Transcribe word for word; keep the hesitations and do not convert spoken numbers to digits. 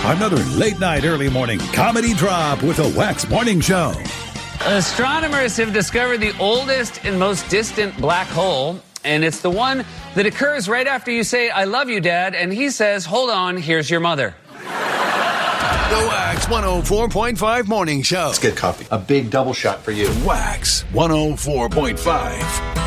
Another late night, early morning comedy drop with a Wax Morning Show. Astronomers have discovered the oldest and most distant black hole, and it's the one that occurs right after you say, I love you, Dad, and he says, hold on, here's your mother. The Wax one oh four point five Morning Show. Let's get coffee. A big double shot for you. Wax one oh four point five.